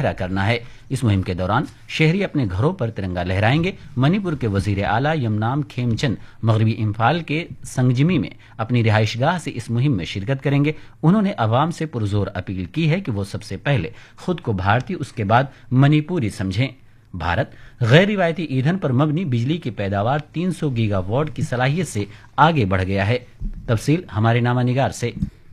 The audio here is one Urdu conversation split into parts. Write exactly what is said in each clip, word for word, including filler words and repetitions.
مظاہرہ کرنا ہے۔ اس مہم کے دوران شہری اپنے گھروں پر ترنگا لہرائیں گے۔ منی پور کے وزیر اعلیٰ یمنام کھیم چند مغربی امپھال کے سنگجمی میں اپنی رہائش گاہ سے اس مہم میں شرکت کریں گے۔ انہوں نے عوام سے پرزور اپیل کی ہے کہ وہ سب سے پہلے خود کو بھارتی اس کے بعد منی پوری سمجھیں۔ بھارت غیر روایتی ایندھن پر مبنی بجلی کی پیداوار تین سو گیگا واٹ کی صلاحیت سے آگے بڑھ گیا ہے۔ تفصیل ہمارے نامہ نگار سے۔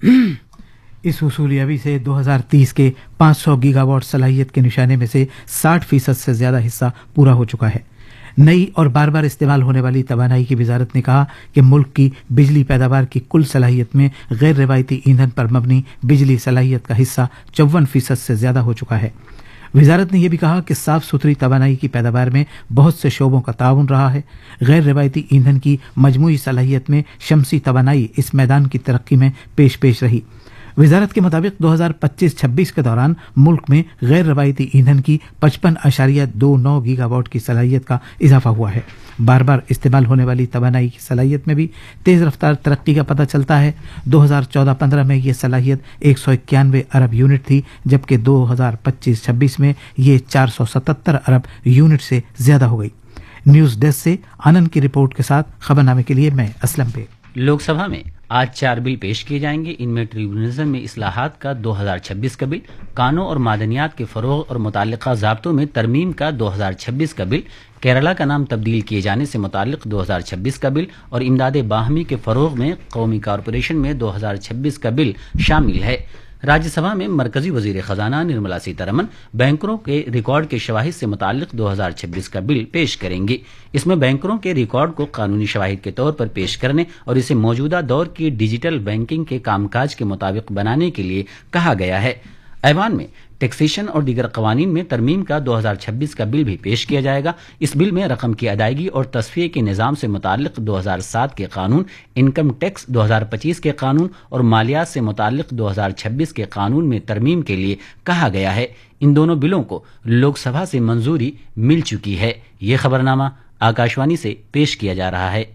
اس حصولیابی سے دو ہزار تیس کے پانچ سو گیگا واٹ صلاحیت کے نشانے میں سے ساٹھ فیصد سے زیادہ حصہ پورا ہو چکا ہے۔ نئی اور بار بار استعمال ہونے والی توانائی کی وزارت نے کہا کہ ملک کی بجلی پیداوار کی کل صلاحیت میں غیر روایتی ایندھن پر مبنی بجلی صلاحیت کا حصہ چون فیصد سے زیادہ ہو چکا ہے۔ وزارت نے یہ بھی کہا کہ صاف ستھری توانائی کی پیداوار میں بہت سے شعبوں کا تعاون رہا ہے۔ غیر روایتی ایندھن کی مجموعی صلاحیت میں شمسی توانائی اس میدان کی ترقی میں پیش پیش رہی۔ وزارت کے مطابق دو ہزار پچیس چھبیس کے دوران ملک میں غیر روایتی ایندھن کی پچپن اشاریہ دو نو گیگا واٹ کی صلاحیت کا اضافہ ہوا ہے۔ بار بار استعمال ہونے والی توانائی کی صلاحیت میں بھی تیز رفتار ترقی کا پتہ چلتا ہے۔ دو ہزار چودہ پندرہ میں یہ صلاحیت ایک سو اکیانوے ارب یونٹ تھی، جبکہ دو ہزار پچیس چھبیس میں یہ چار سو ستتر ارب یونٹ سے زیادہ ہو گئی۔ نیوز ڈیسک سے آنند کی رپورٹ کے ساتھ خبرنامے کے لیے میں اسلم پہ۔ لوک سبھا میں آج چار بل پیش کیے جائیں گے۔ ان میں ٹریبونلزم میں اصلاحات کا دو ہزار چھبیس کا بل، کانوں اور معدنیات کے فروغ اور متعلقہ ضابطوں میں ترمیم کا دو ہزار چھبیس کا بل، کیرلا کا نام تبدیل کیے جانے سے متعلق دو ہزار چھبیس کا بل اور امداد باہمی کے فروغ میں قومی کارپوریشن میں دو ہزار چھبیس کا بل شامل ہے۔ راجیہ سبھا میں مرکزی وزیر خزانہ نرملا سیتارمن بینکروں کے ریکارڈ کے شواہد سے متعلق دو ہزار چھبیس کا بل پیش کریں گی۔ اس میں بینکروں کے ریکارڈ کو قانونی شواہد کے طور پر پیش کرنے اور اسے موجودہ دور کی ڈیجیٹل بینکنگ کے کام کاج کے مطابق بنانے کے لیے کہا گیا ہے۔ ایوان میں ٹیکسیشن اور دیگر قوانین میں ترمیم کا دو ہزار چھبیس کا بل بھی پیش کیا جائے گا۔ اس بل میں رقم کی ادائیگی اور تصفیے کے نظام سے متعلق دو ہزار سات کے قانون، انکم ٹیکس دو ہزار پچیس کے قانون اور مالیات سے متعلق دو ہزار چھبیس کے قانون میں ترمیم کے لیے کہا گیا ہے۔ ان دونوں بلوں کو لوک سبھا سے منظوری مل چکی ہے۔ یہ خبرنامہ آکاشوانی سے پیش کیا جا رہا ہے۔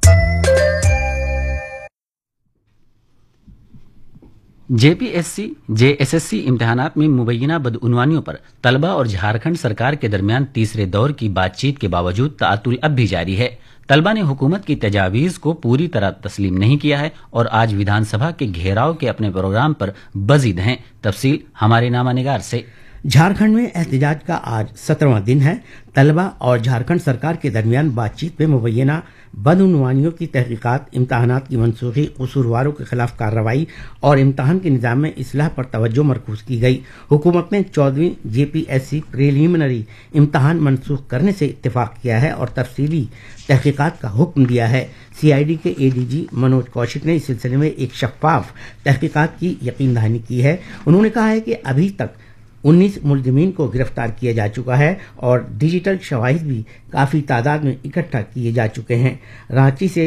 جے P S C J S S C امتحانات میں مبینہ بدعنوانیوں پر طلبہ اور جھارکھنڈ سرکار کے درمیان تیسرے دور کی بات چیت کے باوجود تعطل اب بھی جاری ہے۔ طلبہ نے حکومت کی تجاویز کو پوری طرح تسلیم نہیں کیا ہے اور آج ویدھان سبھا کے گھیراؤ کے اپنے پروگرام پر بضد ہیں۔ تفصیل ہمارے نامہ نگار سے۔ جھارکھنڈ میں احتجاج کا آج سترواں دن ہے۔ طلبہ اور جھارکھنڈ سرکار کے درمیان بات چیت میں مبینہ بدعنوانیوں کی تحقیقات، امتحانات کی منسوخی، قصورواروں کے خلاف کارروائی اور امتحان کے نظام میں اصلاح پر توجہ مرکوز کی گئی۔ حکومت نے چودہویں جے پی ایس سی پریلیمنری امتحان منسوخ کرنے سے اتفاق کیا ہے اور تفصیلی تحقیقات کا حکم دیا ہے۔ سی آئی ڈی کے اے ڈی جی منوج کوشک نے اس سلسلے میں ایک شفاف تحقیقات کی یقین دہانی کی ہے۔ انہوں نے کہا ہے کہ ابھی تک انیس ملزمین کو گرفتار کیا جا چکا ہے اور ڈیجیٹل شواہد بھی کافی تعداد میں اکٹھا کیے جا چکے ہیں۔ رانچی سے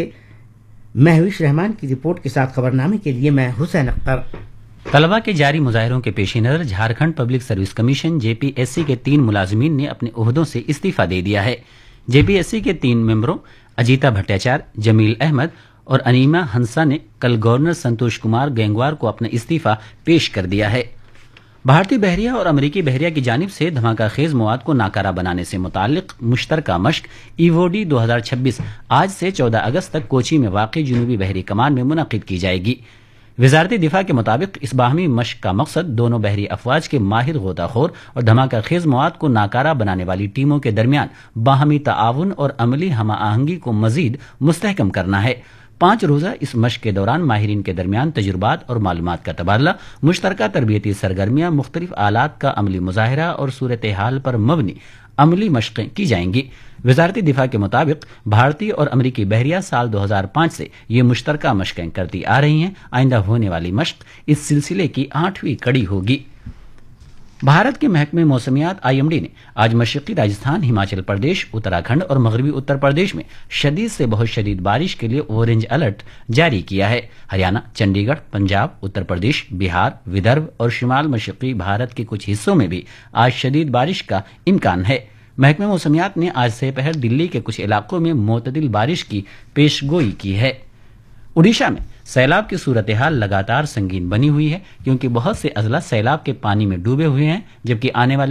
مہوش رحمان کی رپورٹ کے ساتھ خبرنامے کے لیے میں حسین اختر۔ طلبہ کے جاری مظاہروں کے پیش نظر جھارکھنڈ پبلک سروس کمیشن جے پی ایس سی کے تین ملازمین نے اپنے عہدوں سے استعفی دے دیا ہے۔ جے پی ایس سی کے تین ممبروں اجیتا بھٹاچاریہ، جمیل احمد اور انیما ہنسا نے کل گورنر سنتوش کمار گینگوار کو اپنا استعفی پیش کر دیا ہے۔ بھارتی بحریہ اور امریکی بحریہ کی جانب سے دھماکہ خیز مواد کو ناکارہ بنانے سے متعلق مشترکہ مشق ایووڈی دو ہزار چھبیس آج سے چودہ اگست تک کوچی میں واقع جنوبی بحری کمان میں منعقد کی جائے گی۔ وزارت دفاع کے مطابق اس باہمی مشق کا مقصد دونوں بحری افواج کے ماہر غوطہ خور اور دھماکہ خیز مواد کو ناکارہ بنانے والی ٹیموں کے درمیان باہمی تعاون اور عملی ہم آہنگی کو مزید مستحکم کرنا ہے۔ پانچ روزہ اس مشق کے دوران ماہرین کے درمیان تجربات اور معلومات کا تبادلہ، مشترکہ تربیتی سرگرمیاں، مختلف آلات کا عملی مظاہرہ اور صورتحال پر مبنی عملی مشقیں کی جائیں گی۔ وزارت دفاع کے مطابق بھارتی اور امریکی بحریہ سال دو ہزار پانچ سے یہ مشترکہ مشقیں کرتی آ رہی ہیں۔ آئندہ ہونے والی مشق اس سلسلے کی آٹھویں کڑی ہوگی۔ بھارت کے محکمہ موسمیات آئی ایم ڈی نے آج مشرقی راجستھان، ہماچل پردیش، اتراکھنڈ اور مغربی اتر پردیش میں شدید سے بہت شدید بارش کے لیے اورنج الرٹ جاری کیا ہے۔ ہریانہ، چنڈی گڑھ، پنجاب، اتر پردیش، بہار، ودربھ اور شمال مشرقی بھارت کے کچھ حصوں میں بھی آج شدید بارش کا امکان ہے۔ محکمہ موسمیات نے آج سے پہر دلی کے کچھ علاقوں میں معتدل بارش کی پیش گوئی کی ہے۔ اڈیشہ میں سیلاب کی صورتحال لگاتار سنگین بنی ہوئی ہے کیونکہ بہت سے اضلاع سیلاب کے پانی میں ڈوبے ہوئے ہیں، جبکہ آنے والے